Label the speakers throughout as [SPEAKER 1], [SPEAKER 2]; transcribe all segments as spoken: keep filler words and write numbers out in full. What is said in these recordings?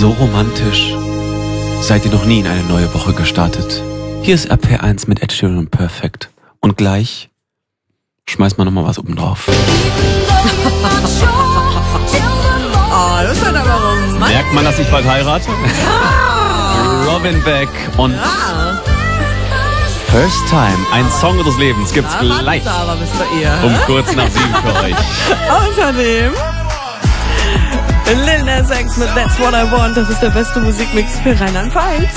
[SPEAKER 1] so romantisch. Seid ihr noch nie in eine neue Woche gestartet? Hier ist R P eins mit Ed Sheeran und Perfect. Und gleich schmeißt man nochmal was oben drauf.
[SPEAKER 2] Oh, das ist aber romantisch.
[SPEAKER 1] Merkt man, dass ich bald heirate? Ja. Robin Beck und
[SPEAKER 2] Ja.
[SPEAKER 1] First Time, ein Song des Lebens, gibt's
[SPEAKER 2] Da
[SPEAKER 1] gleich
[SPEAKER 2] war's aber bis zu ihr.
[SPEAKER 1] um kurz nach sieben für euch.
[SPEAKER 2] Außerdem Lil Nas X mit That's What I Want. Das ist der beste Musikmix für Rheinland-Pfalz.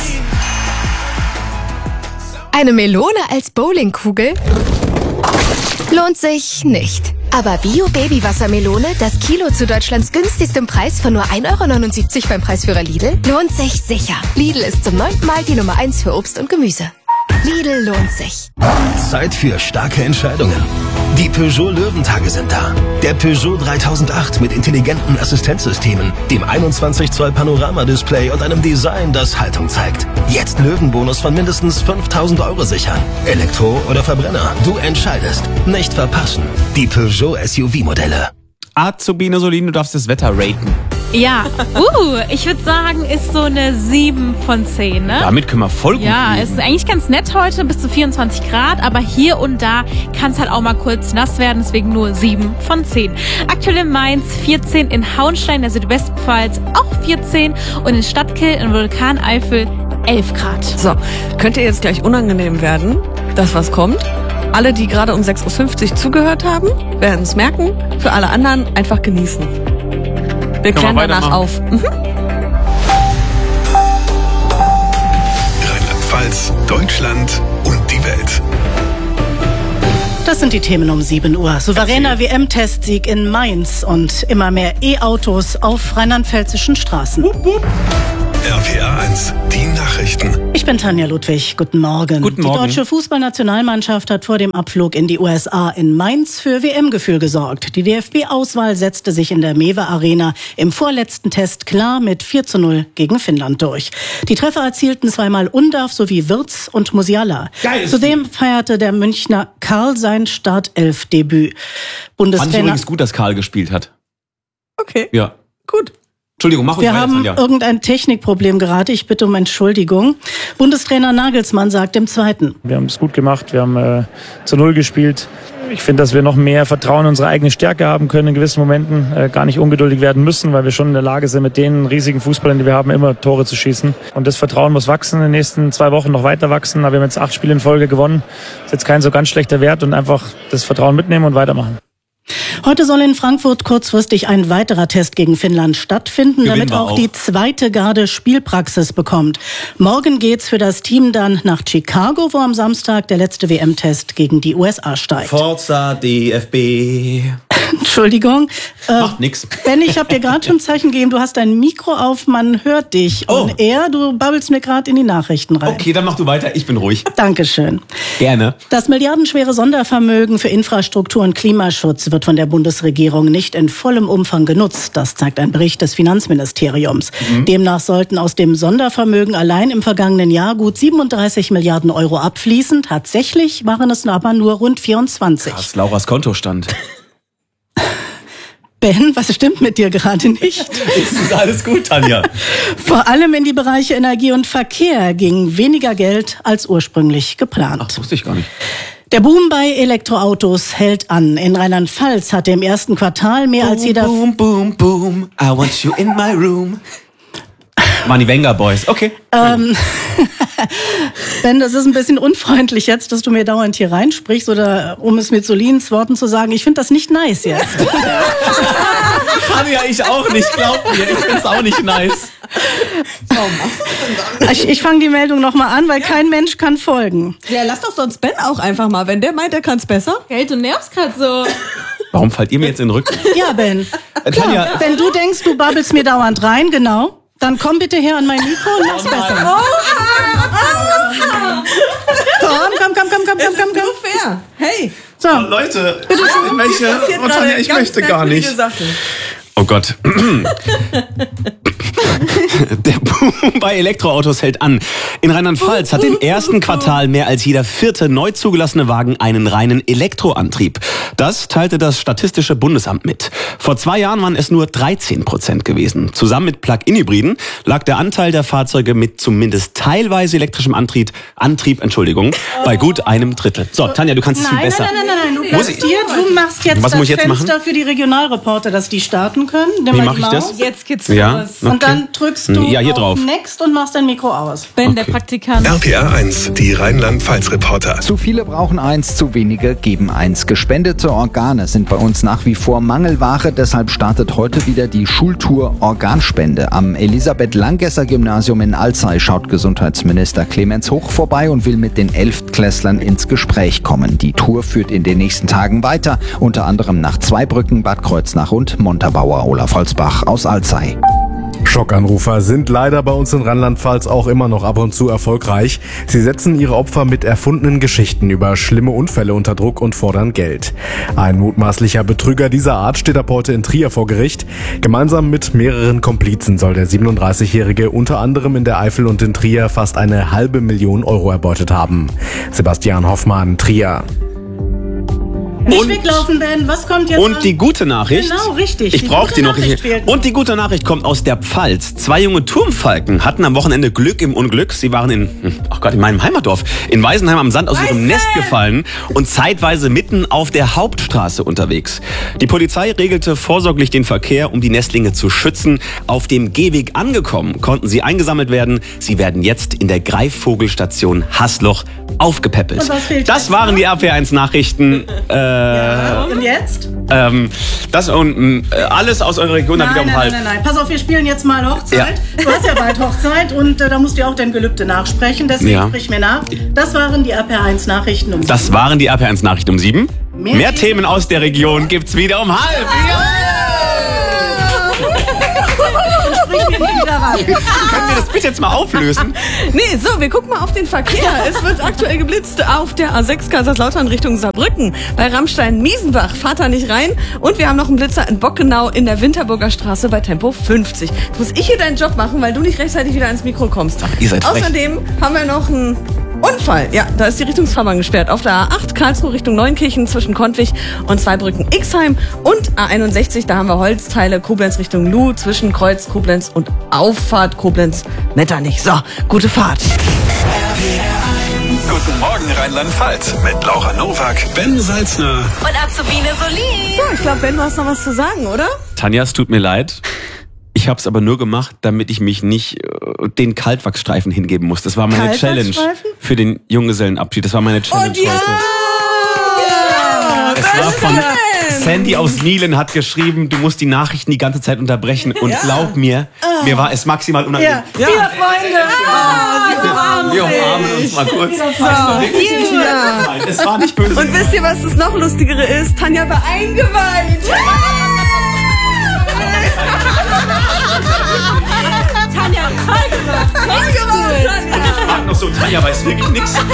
[SPEAKER 3] Eine Melone als Bowlingkugel? Lohnt sich nicht. Aber Bio-Baby-Wassermelone, das Kilo zu Deutschlands günstigstem Preis von nur ein Euro neunundsiebzig beim Preisführer Lidl, lohnt sich sicher. Lidl ist zum neunten Mal die Nummer eins für Obst und Gemüse. Lidl lohnt sich.
[SPEAKER 4] Zeit für starke Entscheidungen. Die Peugeot Löwentage sind da. Der Peugeot dreitausendacht mit intelligenten Assistenzsystemen, dem einundzwanzig Zoll Panorama-Display und einem Design, das Haltung zeigt. Jetzt Löwenbonus von mindestens fünftausend Euro sichern. Elektro oder Verbrenner, du entscheidest. Nicht verpassen. Die Peugeot S U V-Modelle.
[SPEAKER 1] Azubine Solin, du darfst das Wetter raten.
[SPEAKER 5] Ja, uh, ich würde sagen, ist so eine sieben von zehn, ne?
[SPEAKER 1] Damit können wir voll gut
[SPEAKER 5] Ja,
[SPEAKER 1] leben.
[SPEAKER 5] es ist eigentlich ganz nett heute, bis zu vierundzwanzig Grad, aber hier und da kann es halt auch mal kurz nass werden, deswegen nur sieben von zehn. Aktuell in Mainz vierzehn, in Hauenstein, der Südwestpfalz auch vierzehn und in Stadtkill in Vulkaneifel elf Grad.
[SPEAKER 2] So, könnte jetzt gleich unangenehm werden, das was kommt. Alle, die gerade um sechs Uhr fünfzig zugehört haben, werden es merken. Für alle anderen einfach genießen. Wir klären danach auf. Mhm.
[SPEAKER 4] Rheinland-Pfalz, Deutschland und die Welt.
[SPEAKER 6] Das sind die Themen um sieben Uhr. Souveräner W M-Testsieg in Mainz und immer mehr E-Autos auf rheinland-pfälzischen Straßen.
[SPEAKER 4] R P R eins, die Nachrichten.
[SPEAKER 6] Ich bin Tanja Ludwig. Guten Morgen.
[SPEAKER 1] Guten
[SPEAKER 6] Die
[SPEAKER 1] Morgen.
[SPEAKER 6] deutsche Fußballnationalmannschaft hat vor dem Abflug in die U S A in Mainz für W M-Gefühl gesorgt. Die D F B-Auswahl setzte sich in der Mewe Arena im vorletzten Test klar mit vier zu null gegen Finnland durch. Die Treffer erzielten zweimal Undarf sowie Wirtz und Musiala.
[SPEAKER 1] Geil.
[SPEAKER 6] Zudem feierte der Münchner Karl sein Startelf-Debüt.
[SPEAKER 1] Fand ich
[SPEAKER 6] Bundestrainer.
[SPEAKER 1] übrigens gut, dass Karl gespielt hat.
[SPEAKER 2] Okay,
[SPEAKER 1] Ja.
[SPEAKER 2] gut.
[SPEAKER 1] Entschuldigung, mach ruhig
[SPEAKER 6] Wir
[SPEAKER 1] weiter,
[SPEAKER 6] haben
[SPEAKER 1] Tanja.
[SPEAKER 6] irgendein Technikproblem gerade. Ich bitte um Entschuldigung. Bundestrainer Nagelsmann sagt im Zweiten.
[SPEAKER 7] Wir haben es gut gemacht, wir haben äh, zu Null gespielt. Ich finde, dass wir noch mehr Vertrauen in unsere eigene Stärke haben können in gewissen Momenten, äh, gar nicht ungeduldig werden müssen, weil wir schon in der Lage sind, mit den riesigen Fußballern, die wir haben, immer Tore zu schießen. Und das Vertrauen muss wachsen, in den nächsten zwei Wochen noch weiter wachsen. Aber wir haben jetzt acht Spiele in Folge gewonnen. Das ist jetzt kein so ganz schlechter Wert und einfach das Vertrauen mitnehmen und weitermachen.
[SPEAKER 6] Heute soll in Frankfurt kurzfristig ein weiterer Test gegen Finnland stattfinden,
[SPEAKER 1] Gewinnen
[SPEAKER 6] damit
[SPEAKER 1] wir
[SPEAKER 6] auch
[SPEAKER 1] auch.
[SPEAKER 6] die zweite Garde Spielpraxis bekommt. Morgen geht's für das Team dann nach Chicago, wo am Samstag der letzte W M-Test gegen die U S A steigt.
[SPEAKER 1] Forza D F B.
[SPEAKER 6] Entschuldigung. Äh,
[SPEAKER 1] Macht nix.
[SPEAKER 6] Ben, ich habe dir gerade schon ein Zeichen gegeben, du hast dein Mikro auf, man hört dich.
[SPEAKER 1] Oh.
[SPEAKER 6] Und er, du babbelst mir gerade in die Nachrichten rein.
[SPEAKER 1] Okay, dann mach du weiter, ich bin ruhig.
[SPEAKER 6] Dankeschön.
[SPEAKER 1] Gerne.
[SPEAKER 6] Das milliardenschwere Sondervermögen für Infrastruktur und Klimaschutz wird von der Bundesregierung nicht in vollem Umfang genutzt. Das zeigt ein Bericht des Finanzministeriums.
[SPEAKER 1] Mhm.
[SPEAKER 6] Demnach sollten aus dem Sondervermögen allein im vergangenen Jahr gut siebenunddreißig Milliarden Euro abfließen. Tatsächlich waren es aber nur rund vierundzwanzig.
[SPEAKER 1] Das ist Lauras Kontostand.
[SPEAKER 6] Ben, was stimmt mit dir gerade nicht?
[SPEAKER 1] Es ist alles gut, Tanja.
[SPEAKER 6] Vor allem in die Bereiche Energie und Verkehr ging weniger Geld als ursprünglich geplant.
[SPEAKER 1] Ach, wusste ich gar nicht.
[SPEAKER 6] Der Boom bei Elektroautos hält an. In Rheinland-Pfalz hatte im ersten Quartal mehr als jeder...
[SPEAKER 1] Boom, boom, boom, I want you in my room. Waren die Wenger Boys, okay.
[SPEAKER 6] Ähm, Ben, das ist ein bisschen unfreundlich jetzt, dass du mir dauernd hier reinsprichst oder um es mit Solins Worten zu sagen, ich finde das nicht nice jetzt.
[SPEAKER 1] Kann ja ich auch nicht, glaub mir, ich find's auch nicht nice.
[SPEAKER 6] Ich, ich fange die Meldung nochmal an, weil kein Mensch kann folgen.
[SPEAKER 2] Ja, lass doch sonst Ben auch einfach mal. Wenn der meint, er kann's besser.
[SPEAKER 5] Geld, du nervst grad so.
[SPEAKER 1] Warum fallt ihr mir jetzt in den Rücken?
[SPEAKER 6] Ja, Ben.
[SPEAKER 1] Äh, Tanja,
[SPEAKER 6] Wenn du denkst, du babbelst mir dauernd rein, genau, dann komm bitte her an mein Mikro und mach's besser. Komm, komm, komm, komm, komm, komm, komm, komm.
[SPEAKER 2] fair. Hey.
[SPEAKER 6] So,
[SPEAKER 8] Leute, ich möchte, oh, Tanja, ich möchte gar nicht.
[SPEAKER 2] Sachen.
[SPEAKER 1] oh Gott. Der, Bu- bei Elektroautos hält an. In Rheinland-Pfalz hat im ersten Quartal mehr als jeder vierte neu zugelassene Wagen einen reinen Elektroantrieb. Das teilte das Statistische Bundesamt mit. Vor zwei Jahren waren es nur dreizehn Prozent gewesen. Zusammen mit Plug-in-Hybriden lag der Anteil der Fahrzeuge mit zumindest teilweise elektrischem Antrieb, Antrieb, Entschuldigung, bei gut einem Drittel. So, Tanja, du kannst es viel
[SPEAKER 6] Nein,
[SPEAKER 1] besser.
[SPEAKER 6] nein, nein, nein, nein, du,
[SPEAKER 1] Muss ich-
[SPEAKER 6] dir, du machst jetzt
[SPEAKER 1] Was
[SPEAKER 6] das
[SPEAKER 1] muss ich jetzt
[SPEAKER 6] Fenster
[SPEAKER 1] machen?
[SPEAKER 6] für die Regionalreporter, dass die starten können. Nimm
[SPEAKER 1] Wie
[SPEAKER 6] mal
[SPEAKER 1] mache
[SPEAKER 6] die
[SPEAKER 1] ich
[SPEAKER 6] Maus.
[SPEAKER 1] das?
[SPEAKER 5] Jetzt geht's
[SPEAKER 1] Ja,
[SPEAKER 5] los.
[SPEAKER 1] okay.
[SPEAKER 6] Und dann drückst du
[SPEAKER 1] Ja, hier
[SPEAKER 6] auf
[SPEAKER 1] drauf.
[SPEAKER 6] Next und machst dein Mikro aus.
[SPEAKER 5] Ben, der Praktikant.
[SPEAKER 4] R P R eins, die Rheinland-Pfalz-Reporter.
[SPEAKER 9] Zu viele brauchen eins, zu wenige geben eins. Gespendete Organe sind bei uns nach wie vor Mangelware. Deshalb startet heute wieder die Schultour Organspende. Am Elisabeth-Langesser-Gymnasium in Alzey schaut Gesundheitsminister Clemens Hoch vorbei und will mit den Elftklässlern ins Gespräch kommen. Die Tour führt in den nächsten Tagen weiter, unter anderem nach Zweibrücken, Bad Kreuznach und Montabaur. Olaf Holzbach aus Alzey.
[SPEAKER 10] Schockanrufer sind leider bei uns in Rheinland-Pfalz auch immer noch ab und zu erfolgreich. Sie setzen ihre Opfer mit erfundenen Geschichten über schlimme Unfälle unter Druck und fordern Geld. Ein mutmaßlicher Betrüger dieser Art steht ab heute in Trier vor Gericht. Gemeinsam mit mehreren Komplizen soll der siebenunddreißigjährige unter anderem in der Eifel und in Trier fast eine halbe Million Euro erbeutet haben. Sebastian Hoffmann, Trier.
[SPEAKER 6] Nicht
[SPEAKER 1] Und-
[SPEAKER 6] weglaufen, Ben. Was kommt jetzt?
[SPEAKER 1] Und
[SPEAKER 6] an?
[SPEAKER 1] die gute Nachricht.
[SPEAKER 6] Genau, richtig.
[SPEAKER 1] Ich
[SPEAKER 6] Die
[SPEAKER 1] brauche
[SPEAKER 6] gute
[SPEAKER 1] die noch.
[SPEAKER 6] Nachricht
[SPEAKER 1] Ich,
[SPEAKER 6] fehlt.
[SPEAKER 1] und die gute Nachricht kommt aus der Pfalz. Zwei junge Turmfalken hatten am Wochenende Glück im Unglück. Sie waren in, hm, ach Gott, in meinem Heimatdorf, in Weisenheim am Sand aus ihrem Nest gefallen und zeitweise mitten auf der Hauptstraße unterwegs. Die Polizei regelte vorsorglich den Verkehr, um die Nestlinge zu schützen. Auf dem Gehweg angekommen, konnten sie eingesammelt werden. Sie werden jetzt in der Greifvogelstation Haßloch aufgepäppelt.
[SPEAKER 6] Und was fehlt
[SPEAKER 1] Das
[SPEAKER 6] jetzt
[SPEAKER 1] waren
[SPEAKER 6] noch?
[SPEAKER 1] die R P eins Nachrichten. Äh,
[SPEAKER 6] Und jetzt?
[SPEAKER 1] ähm, das und äh, alles aus eurer Region dann wieder
[SPEAKER 6] Nein,
[SPEAKER 1] um
[SPEAKER 6] nein,
[SPEAKER 1] halb.
[SPEAKER 6] nein, nein, nein. Pass auf, wir spielen jetzt mal Hochzeit. Du hast ja bald Hochzeit und äh, da musst du ja auch dein Gelübde nachsprechen. Deswegen
[SPEAKER 1] Ja.
[SPEAKER 6] sprich mir nach. Das waren die R P R eins Nachrichten um
[SPEAKER 1] Das waren die R P eins Nachrichten um sieben.
[SPEAKER 6] Mehr
[SPEAKER 1] Mehr,
[SPEAKER 6] Themen
[SPEAKER 1] Themen aus der Region gibt's wieder um halb.
[SPEAKER 6] Sprich mir nie wieder ran.
[SPEAKER 1] Können wir das bitte jetzt mal auflösen?
[SPEAKER 2] Nee, so, wir gucken mal auf den Verkehr. Es wird aktuell geblitzt auf der A sechs Kaiserslautern Richtung Saarbrücken. Bei Rammstein-Miesenbach fahrt da nicht rein. Und wir haben noch einen Blitzer in Bockenau in der Winterburger Straße bei Tempo fünfzig. Jetzt muss ich hier deinen Job machen, weil du nicht rechtzeitig wieder ans Mikro kommst.
[SPEAKER 1] ihr seid frech.
[SPEAKER 2] Außerdem haben wir noch einen Unfall. Ja, da ist die Richtungsfahrbahn gesperrt. Auf der A acht Karlsruhe Richtung Neunkirchen zwischen Kontwig und Zweibrücken-Ixheim. Und A einundsechzig, da haben wir Holzteile Koblenz Richtung Luh zwischen Kreuz Koblenz und Auffahrt Koblenz-Metternich. So, gute Fahrt.
[SPEAKER 4] Guten Morgen Rheinland-Pfalz mit Laura Nowak, Ben Salzner.
[SPEAKER 3] Und Azubine Soli.
[SPEAKER 2] So, ich glaube, Ben, du hast noch was zu sagen, oder?
[SPEAKER 1] Tanja, es tut mir leid. Ich habe es aber nur gemacht, damit ich mich nicht äh, den Kaltwachsstreifen hingeben muss. Das war meine Challenge
[SPEAKER 2] Kaltwachsstreifen?
[SPEAKER 1] für den Junggesellenabschied. Das war meine Challenge
[SPEAKER 2] Und ja!
[SPEAKER 1] heute. Es war von Sandy aus Nielen hat geschrieben, du musst die Nachrichten die ganze Zeit unterbrechen. Und glaub mir, mir war es maximal unangenehm.
[SPEAKER 6] Ja, viele Freunde. Oh, sie umarmen
[SPEAKER 1] Wir
[SPEAKER 6] sich.
[SPEAKER 1] umarmen uns mal kurz.
[SPEAKER 2] Ja.
[SPEAKER 1] Es war nicht böse.
[SPEAKER 2] Und wisst ihr, was das noch Lustigere ist? Tanja war eingeweiht.
[SPEAKER 5] Tanja, toll gemacht.
[SPEAKER 2] Toll gemacht, Tanja.
[SPEAKER 1] Ich frag noch so, Tanja weiß wirklich nichts.